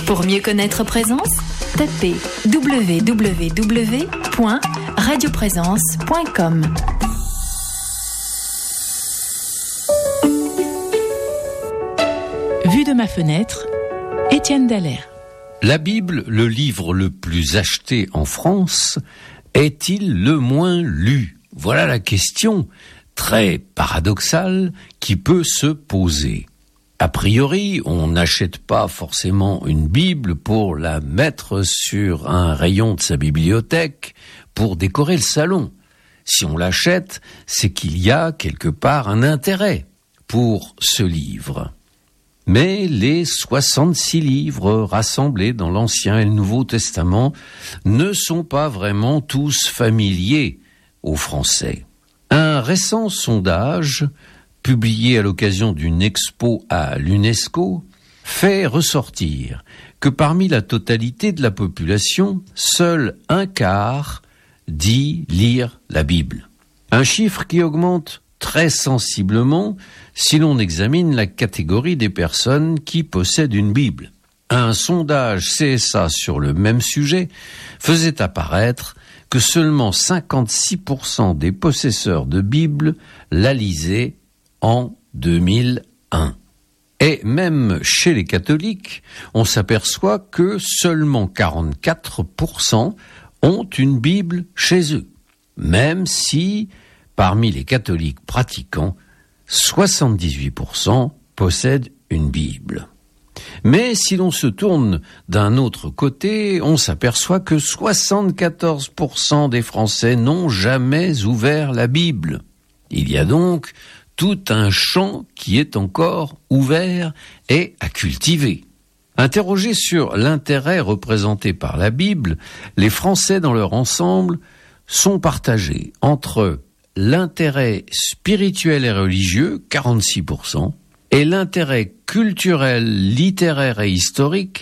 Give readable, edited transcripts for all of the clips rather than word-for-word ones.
Pour mieux connaître Présence, tapez www.radioprésence.com. Vue de ma fenêtre, Étienne Dallaire. La Bible, le livre le plus acheté en France, est-il le moins lu ? Voilà la question très paradoxale qui peut se poser. A priori, on n'achète pas forcément une Bible pour la mettre sur un rayon de sa bibliothèque pour décorer le salon. Si on l'achète, c'est qu'il y a quelque part un intérêt pour ce livre. Mais les 66 livres rassemblés dans l'Ancien et le Nouveau Testament ne sont pas vraiment tous familiers aux Français. Un récent sondage, publié à l'occasion d'une expo à l'UNESCO, fait ressortir que parmi la totalité de la population, seul un quart dit lire la Bible. Un chiffre qui augmente très sensiblement si l'on examine la catégorie des personnes qui possèdent une Bible. Un sondage CSA sur le même sujet faisait apparaître que seulement 56% des possesseurs de Bible la lisaient en 2001. Et même chez les catholiques, on s'aperçoit que seulement 44% ont une Bible chez eux, même si parmi les catholiques pratiquants, 78% possèdent une Bible. Mais si l'on se tourne d'un autre côté, on s'aperçoit que 74% des Français n'ont jamais ouvert la Bible. Il y a donc tout un champ qui est encore ouvert et à cultiver. Interrogés sur l'intérêt représenté par la Bible, les Français dans leur ensemble sont partagés entre l'intérêt spirituel et religieux, 46%, et l'intérêt culturel, littéraire et historique,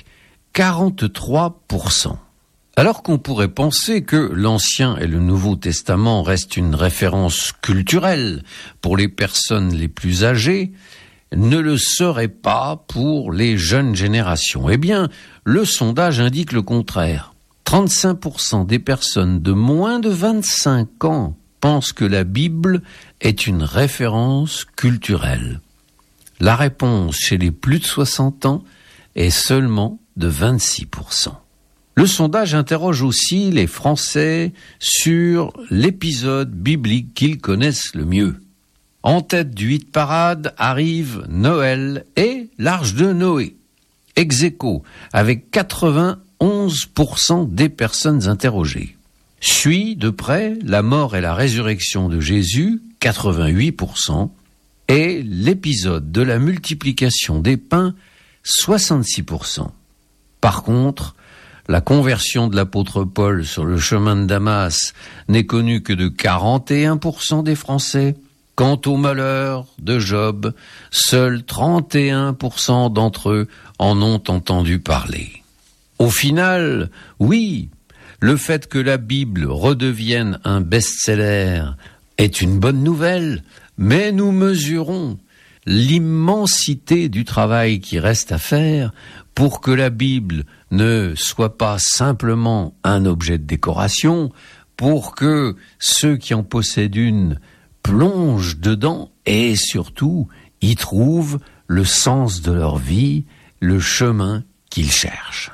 43%. Alors qu'on pourrait penser que l'Ancien et le Nouveau Testament restent une référence culturelle pour les personnes les plus âgées, ne le serait pas pour les jeunes générations. Eh bien, le sondage indique le contraire. 35% des personnes de moins de 25 ans pensent que la Bible est une référence culturelle. La réponse chez les plus de 60 ans est seulement de 26%. Le sondage interroge aussi les Français sur l'épisode biblique qu'ils connaissent le mieux. En tête du hit-parade arrivent Noël et l'Arche de Noé, ex aequo, avec 91% des personnes interrogées. Suit de près la mort et la résurrection de Jésus, 88%, et l'épisode de la multiplication des pains, 66%. Par contre, la conversion de l'apôtre Paul sur le chemin de Damas n'est connue que de 41% des Français. Quant au malheur de Job, seuls 31% d'entre eux en ont entendu parler. Au final, oui, le fait que la Bible redevienne un best-seller est une bonne nouvelle, mais nous mesurons l'immensité du travail qui reste à faire pour que la Bible ne soit pas simplement un objet de décoration, pour que ceux qui en possèdent une plongent dedans et surtout y trouvent le sens de leur vie, le chemin qu'ils cherchent.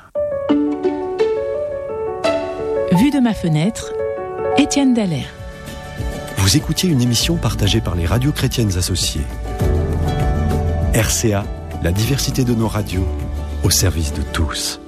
Vue de ma fenêtre, Étienne Dallaire. Vous écoutiez une émission partagée par les radios chrétiennes associées. RCA, la diversité de nos radios, au service de tous.